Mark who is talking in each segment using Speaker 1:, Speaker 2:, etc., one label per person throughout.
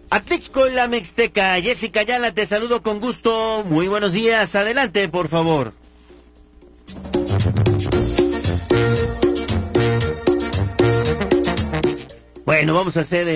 Speaker 1: Atlixco y la Mixteca. Jessica Ayala, te saludo con gusto. Muy buenos días. Adelante, por favor. Bueno, vamos a hacer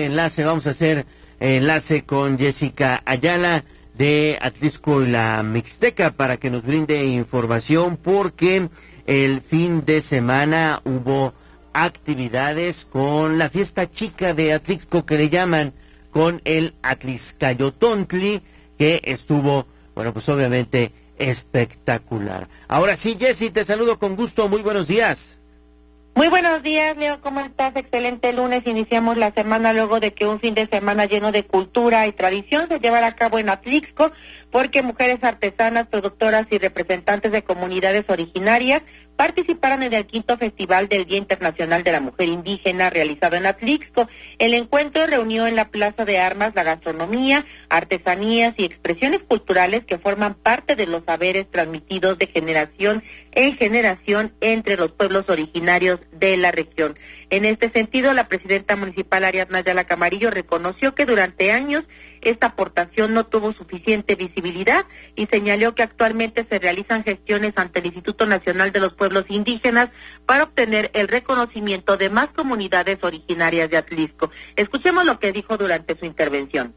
Speaker 1: enlace con Jessica Ayala de Atlixco y la Mixteca para que nos brinde información, porque el fin de semana hubo actividades con la fiesta chica de Atlixco, que le llaman, con el Atlixcayotontli, que estuvo, bueno, pues obviamente espectacular. Ahora sí, Jessy, te saludo con gusto. Muy buenos días.
Speaker 2: Muy buenos días, Leo, ¿cómo estás? Excelente lunes. Iniciamos la semana luego de que un fin de semana lleno de cultura y tradición se llevara a cabo en Atlixco, porque mujeres artesanas, productoras y representantes de comunidades originarias participaron en el 5º Festival del Día Internacional de la Mujer Indígena realizado en Atlixco. El encuentro reunió en la Plaza de Armas la gastronomía, artesanías y expresiones culturales que forman parte de los saberes transmitidos de generación en generación entre los pueblos originarios de la región. En este sentido, la presidenta municipal Ariadna Ayala Camarillo reconoció que durante años esta aportación no tuvo suficiente visibilidad y señaló que actualmente se realizan gestiones ante el Instituto Nacional de los Pueblos Indígenas para obtener el reconocimiento de más comunidades originarias de Atlixco. Escuchemos lo que dijo durante su intervención.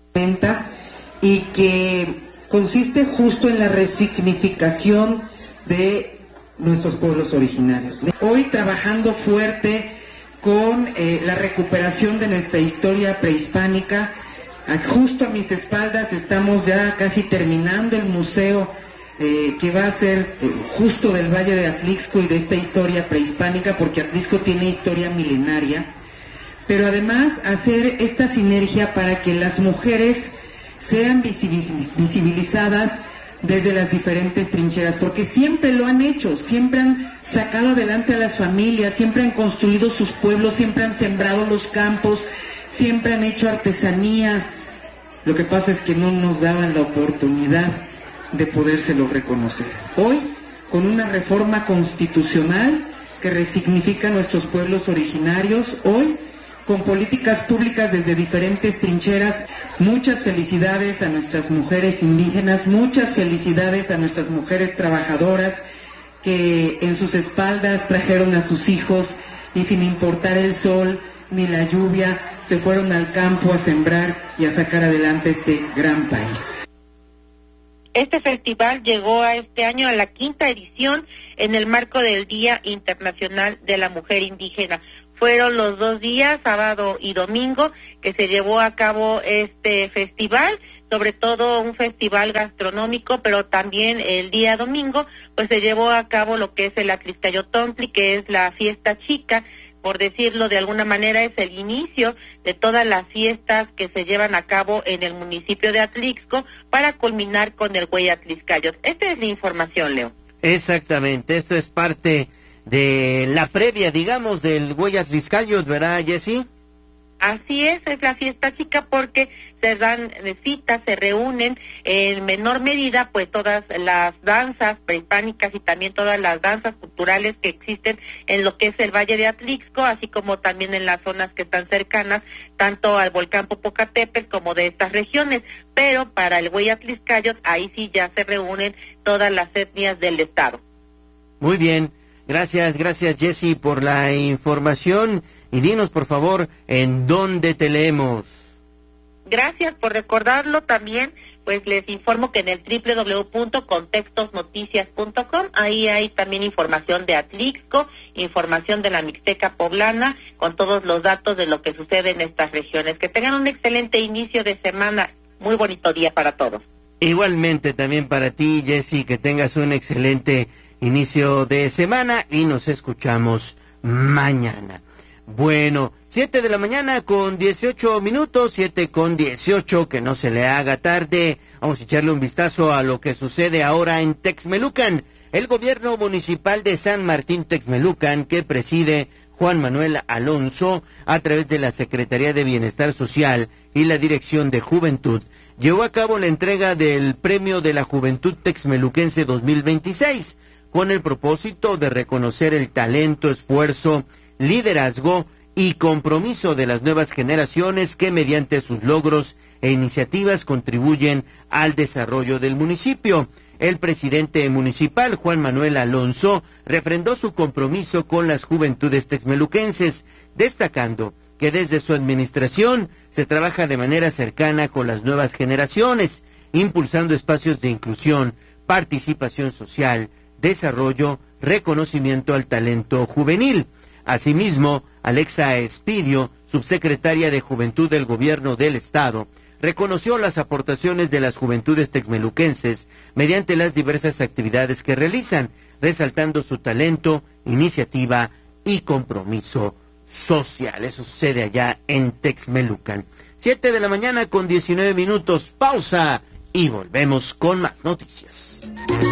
Speaker 3: Y que consiste justo en la resignificación de nuestros pueblos originarios. Hoy trabajando fuerte con la recuperación de nuestra historia prehispánica. Justo a mis espaldas estamos ya casi terminando el museo que va a ser justo del Valle de Atlixco y de esta historia prehispánica, porque Atlixco tiene historia milenaria, pero además hacer esta sinergia para que las mujeres sean visibilizadas desde las diferentes trincheras, porque siempre lo han hecho, siempre han sacado adelante a las familias, siempre han construido sus pueblos, siempre han sembrado los campos, siempre han hecho artesanías. Lo que pasa es que no nos daban la oportunidad de podérselo reconocer. Hoy, con una reforma constitucional que resignifica nuestros pueblos originarios, hoy, con políticas públicas desde diferentes trincheras, muchas felicidades a nuestras mujeres indígenas, muchas felicidades a nuestras mujeres trabajadoras que en sus espaldas trajeron a sus hijos y sin importar el sol ni la lluvia, se fueron al campo a sembrar y a sacar adelante este gran país.
Speaker 2: Este festival llegó a este año a la 5ª edición en el marco del Día Internacional de la Mujer Indígena. Fueron los 2 días, sábado y domingo, que se llevó a cabo este festival, sobre todo un festival gastronómico, pero también el día domingo, pues se llevó a cabo lo que es el Atlixcayotontli, que es la fiesta chica, por decirlo de alguna manera, es el inicio de todas las fiestas que se llevan a cabo en el municipio de Atlixco para culminar con el Güey Atlixcayot. Esta es la información, Leo.
Speaker 1: Exactamente, esto es parte de la previa, digamos, del Güey Atlixcayot, ¿verdad, Jessy?
Speaker 2: Así es la fiesta chica, porque se dan citas, se reúnen en menor medida pues todas las danzas prehispánicas y también todas las danzas culturales que existen en lo que es el Valle de Atlixco, así como también en las zonas que están cercanas, tanto al volcán Popocatépetl como de estas regiones. Pero para el Güey Atlixcayot, ahí sí ya se reúnen todas las etnias del estado.
Speaker 1: Muy bien, gracias Jessy por la información. Y dinos, por favor, ¿en dónde te leemos?
Speaker 2: Gracias por recordarlo. También, pues les informo que en el www.contextosnoticias.com, ahí hay también información de Atlixco, información de la Mixteca poblana, con todos los datos de lo que sucede en estas regiones. Que tengan un excelente inicio de semana. Muy bonito día para todos.
Speaker 1: Igualmente también para ti, Jessy, que tengas un excelente inicio de semana y nos escuchamos mañana. Bueno, 7 de la mañana con 18 minutos, 7:18, que no se le haga tarde. Vamos a echarle un vistazo a lo que sucede ahora en Texmelucan. El gobierno municipal de San Martín Texmelucan, que preside Juan Manuel Alonso, a través de la Secretaría de Bienestar Social y la Dirección de Juventud, llevó a cabo la entrega del Premio de la Juventud Texmeluquense 2026, con el propósito de reconocer el talento, esfuerzo, liderazgo y compromiso de las nuevas generaciones que mediante sus logros e iniciativas contribuyen al desarrollo del municipio. El presidente municipal, Juan Manuel Alonso, refrendó su compromiso con las juventudes texmeluquenses, destacando que desde su administración se trabaja de manera cercana con las nuevas generaciones, impulsando espacios de inclusión, participación social, desarrollo, reconocimiento al talento juvenil. Asimismo, Alexa Espidio, subsecretaria de Juventud del Gobierno del Estado, reconoció las aportaciones de las juventudes texmeluquenses mediante las diversas actividades que realizan, resaltando su talento, iniciativa y compromiso social. Eso sucede allá en Texmelucan. 7 de la mañana con 19 minutos, pausa y volvemos con más noticias.